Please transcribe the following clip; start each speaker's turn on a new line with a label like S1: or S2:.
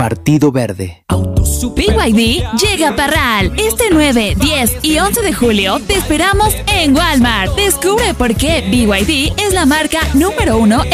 S1: Partido Verde.
S2: BYD llega a Parral. Este 9, 10 y 11 de julio te esperamos en Walmart. Descubre por qué BYD es la marca número 1